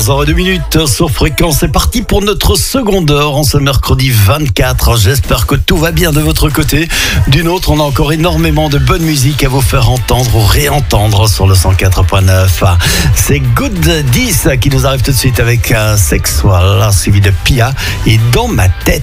14h02 sur Fréquence. C'est parti pour notre seconde heure en ce mercredi 24. J'espère que tout va bien de votre côté. D'une autre, on a encore énormément de bonne musique à vous faire entendre ou réentendre sur le 104.9. C'est Good 10 qui nous arrive tout de suite avec Sexual, suivi de Pia et Dans ma tête.